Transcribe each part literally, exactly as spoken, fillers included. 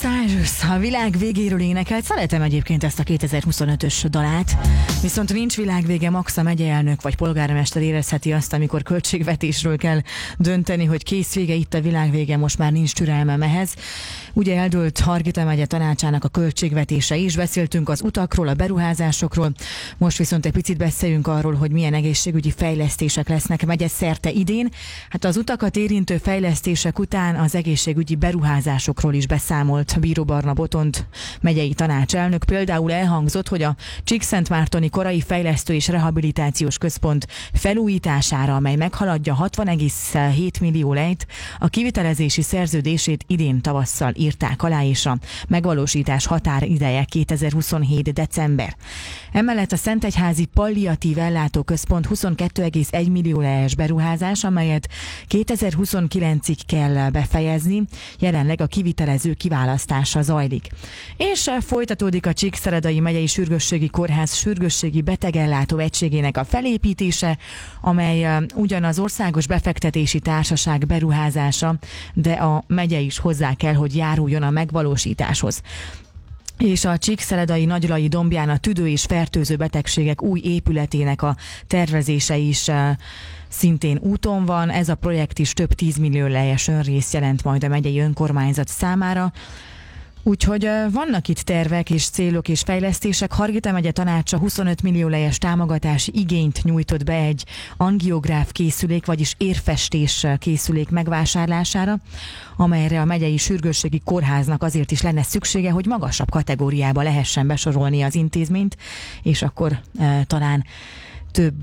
Cyrus a világ végéről énekelt. Szeretem egyébként ezt a kétezer-huszonötös dalát, viszont nincs világvége. Max a megyeelnök vagy polgármester érezheti azt, amikor költségvetésről kell dönteni, hogy kész, vége, itt a világvége, most már nincs türelmem ehhez. Ugye eldőlt Hargita megye tanácsának a költségvetése is, beszéltünk az utakról, a beruházásokról, most viszont egy picit beszéljünk arról, hogy milyen egészségügyi fejlesztések lesznek megye szerte idén. Hát az utakat érintő fejlesztések után az egészségügyi beruházásokról is beszámolt Bíró Barna Botond megyei tanácselnök. Például elhangzott, hogy a Csíkszentmártoni Korai Fejlesztő és Rehabilitációs Központ felújítására, amely meghaladja hatvan egész hét millió lejt, a kivitelezési szerződését idén tavasszal írták alá, és a megvalósítás határideje kétezer-huszonhét december. Emellett a Szentegyházi Palliatív Ellátóközpont huszonkettő egész egy millió lejes beruházás, amelyet kétezer-huszonkilencig kell befejezni, jelenleg a kivitelező kiválasztása zajlik. És folytatódik a Csíkszeredai Megyei Sürgősségi Kórház sürgősségi betegellátó egységének a felépítése, amely ugyan az Országos Befektetési Társaság beruházása, de a megye is hozzá kell, hogy járuljon a megvalósításhoz. És a Csíkszeredai Nagylai Dombján a tüdő- és fertőző betegségek új épületének a tervezése is szintén úton van. Ez a projekt is több tízmillió lejes önrészt jelent majd a megyei önkormányzat számára. Úgyhogy vannak itt tervek és célok és fejlesztések. Hargita megye tanácsa huszonöt millió lejes támogatási igényt nyújtott be egy angiográf készülék, vagyis érfestés készülék megvásárlására, amelyre a megyei sürgősségi kórháznak azért is lenne szüksége, hogy magasabb kategóriába lehessen besorolni az intézményt, és akkor e, talán több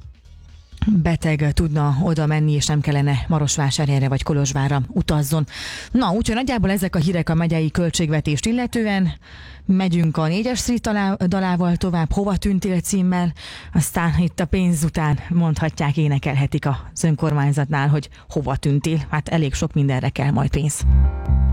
beteg tudna oda menni, és nem kellene Marosvásárhelyre vagy Kolozsvárra utazzon. Na, úgyhogy nagyjából ezek a hírek a megyei költségvetést illetően. Megyünk a négyes Street dalával tovább, Hova tűntél címmel, aztán itt a pénz után mondhatják, énekelhetik az önkormányzatnál, hogy hova tűntél. Hát elég sok mindenre kell majd pénz.